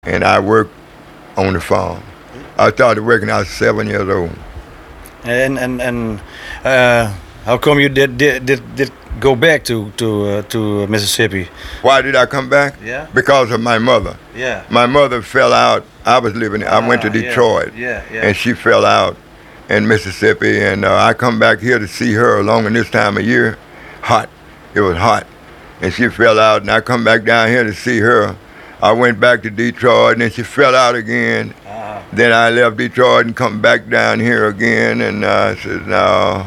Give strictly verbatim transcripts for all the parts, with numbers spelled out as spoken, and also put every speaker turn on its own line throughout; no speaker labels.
and I worked on the farm. I started working when I was seven years old.
And and and uh, how come you did did did, did go back to to uh, to Mississippi?
Why did I come back?
Yeah.
Because of my mother.
Yeah.
My mother fell out. I was living. I went to
Ah, yeah,
Detroit.
yeah, yeah.
And she fell out in Mississippi, and uh, I come back here to see her along in this time of year. Hot. It was hot. And she fell out, and I come back down here to see her. I went back to Detroit, and then she fell out again.
Ah.
Then I left Detroit and come back down here again, and uh, I said, no.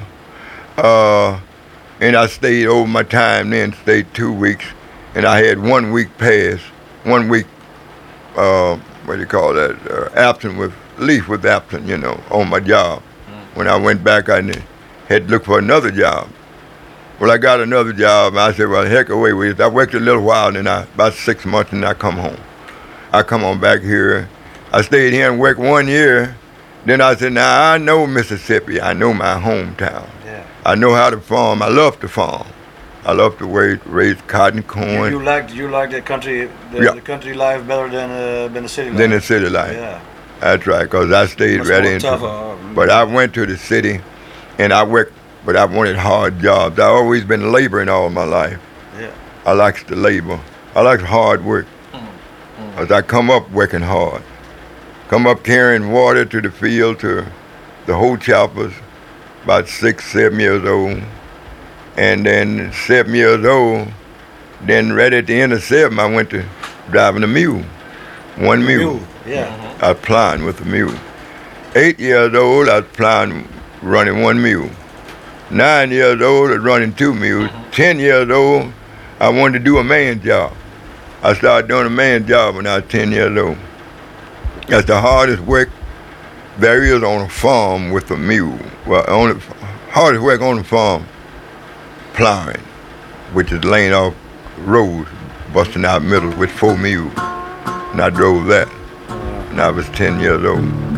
Uh, and I stayed over my time then, stayed two weeks, and I had one week pass, one week, uh, what do you call that, uh, absent with, leave with absent, you know, on my job. Mm. When I went back, I had to look for another job. Well, I got another job, and I said, well, heck away with it. I worked a little while, and then I, about six months, and I come home. I come on back here. I stayed here and worked one year. Then I said, now, I know Mississippi. I know my hometown.
Yeah.
I know how to farm. I love to farm. I love to raise, raise cotton, corn.
You, you like you like the country the,
Yeah.
the country life better than uh, than the city life.
Than the city life.
Yeah.
That's right, because I stayed
Much
right
more
into
tougher,
it.
uh,
But I went to the city, and I worked, but I wanted hard jobs. I always been laboring all my life.
Yeah.
I likes to labor. I like hard work.
Mm-hmm.
Cause I come up working hard. Come up carrying water to the field to the whole choppers, about six, seven years old. And then seven years old, then right at the end of seven, I went to driving a mule, one mule.
Mule, yeah.
I was plowing with a mule. Eight years old, I was plowing, running one mule. Nine years old, I was running two mules.
Mm-hmm.
Ten years old, I wanted to do a man's job. I started doing a man's job when I was ten years old. That's the hardest work there is on a farm with a mule. Well, on the hardest work on the farm, plowing, which is laying off roads, busting out middle with four mules. And I drove that, and I was ten years old.